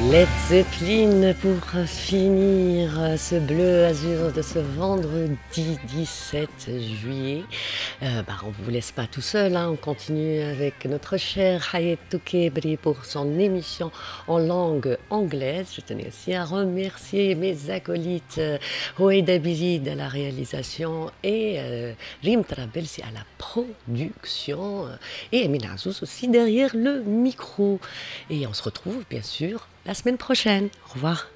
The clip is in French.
Led Zeppelin pour finir ce bleu azur de ce vendredi 17 juillet. On ne vous laisse pas tout seul, hein. On continue avec notre cher Hayet Toukebri pour son émission en langue anglaise. Je tenais aussi à remercier mes acolytes Hoeida Bizid à la réalisation et Rim Trabelsi à la production et Emile Azouz aussi derrière le micro. Et on se retrouve bien sûr la semaine prochaine. Au revoir.